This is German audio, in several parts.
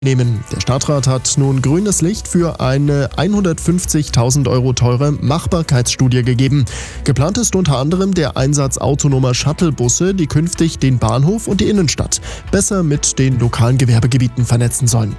nehmen. Der Stadtrat hat nun grünes Licht für eine 150.000 € teure Machbarkeitsstudie gegeben. Geplant ist unter anderem der Einsatz autonomer Shuttlebusse, die künftig den Bahnhof und die Innenstadt besser mit den lokalen Gewerbegebieten vernetzen sollen.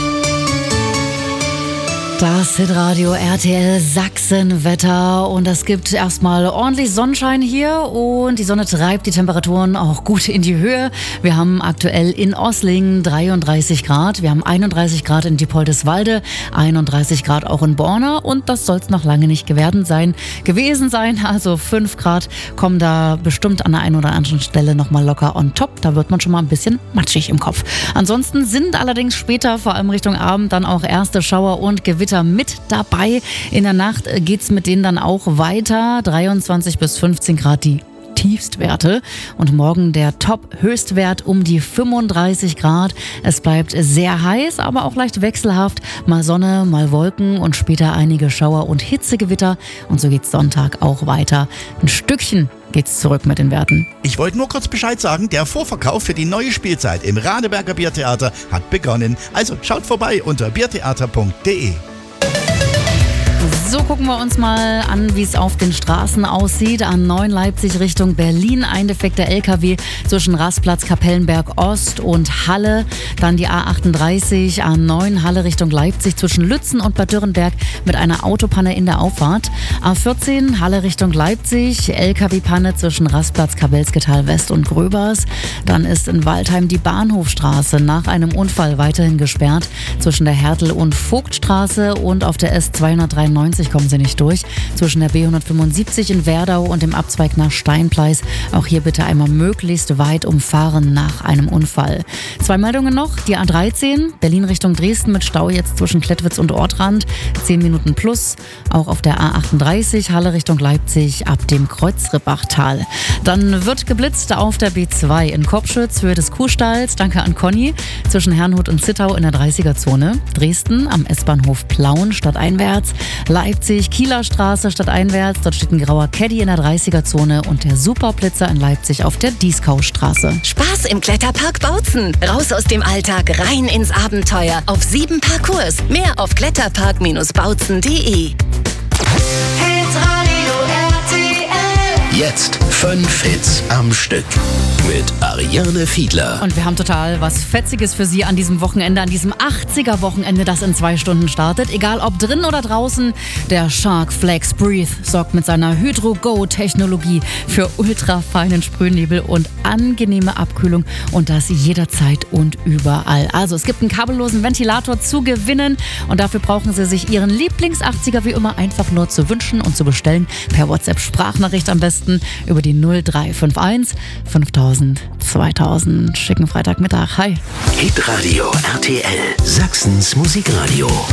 Das Hitradio RTL Sachsenwetter und es gibt erstmal ordentlich Sonnenschein hier und die Sonne treibt die Temperaturen auch gut in die Höhe. Wir haben aktuell in Oslingen 33 Grad, wir haben 31 Grad in Diepoldeswalde, 31 Grad auch in Borna und das soll es noch lange nicht gewesen sein. Also 5 Grad kommen da bestimmt an der einen oder anderen Stelle nochmal locker on top. Da wird man schon mal ein bisschen matschig im Kopf. Ansonsten sind allerdings später, vor allem Richtung Abend, dann auch erste Schauer und Gewitter mit dabei. In der Nacht geht's mit denen dann auch weiter. 23 bis 15 Grad die Tiefstwerte und morgen der Top-Höchstwert um die 35 Grad. Es bleibt sehr heiß, aber auch leicht wechselhaft. Mal Sonne, mal Wolken und später einige Schauer und Hitzegewitter. Und so geht's Sonntag auch weiter. Ein Stückchen geht's zurück mit den Werten. Ich wollte nur kurz Bescheid sagen, der Vorverkauf für die neue Spielzeit im Radeberger Biertheater hat begonnen. Also schaut vorbei unter biertheater.de. So gucken wir uns mal an, wie es auf den Straßen aussieht. A9 Leipzig Richtung Berlin, ein defekter LKW zwischen Rastplatz Kapellenberg Ost und Halle. Dann die A38, A9 Halle Richtung Leipzig zwischen Lützen und Bad Dürrenberg mit einer Autopanne in der Auffahrt. A14 Halle Richtung Leipzig, LKW-Panne zwischen Rastplatz Kabelsketal West und Gröbers. Dann ist in Waldheim die Bahnhofstraße nach einem Unfall weiterhin gesperrt zwischen der Hertel- und Vogtstraße und auf der S293 kommen Sie nicht durch. Zwischen der B175 in Werdau und dem Abzweig nach Steinpleis. Auch hier bitte einmal möglichst weit umfahren nach einem Unfall. 2 Meldungen noch. Die A13, Berlin Richtung Dresden mit Stau jetzt zwischen Klettwitz und Ortrand. 10 Minuten plus. Auch auf der A38, Halle Richtung Leipzig ab dem Kreuzrippachtal. Dann wird geblitzt auf der B2 in Kopschütz, Höhe des Kuhstalls. Danke an Conny. Zwischen Herrnhut und Zittau in der 30er-Zone. Dresden am S-Bahnhof Plauen stadteinwärts. Leipzig, Kieler Straße stadteinwärts. Dort steht ein grauer Caddy in der 30er-Zone und der Superblitzer in Leipzig auf der Dieskaustraße. Spaß im Kletterpark Bautzen. Raus aus dem Alltag, rein ins Abenteuer. Auf 7 Parcours. Mehr auf kletterpark-bautzen.de. Jetzt 5 Hits am Stück mit Ariane Fiedler. Und wir haben total was Fetziges für Sie an diesem Wochenende, an diesem 80er-Wochenende, das in 2 Stunden startet. Egal ob drin oder draußen, der Shark Flex Breathe sorgt mit seiner Hydro-Go-Technologie für ultrafeinen Sprühnebel und angenehme Abkühlung und das jederzeit und überall. Also es gibt einen kabellosen Ventilator zu gewinnen und dafür brauchen Sie sich Ihren Lieblings-80er wie immer einfach nur zu wünschen und zu bestellen. Per WhatsApp-Sprachnachricht am besten über die 0351 5000 2000. Schicken Freitagmittag. Hi. Hitradio RTL, Sachsens Musikradio.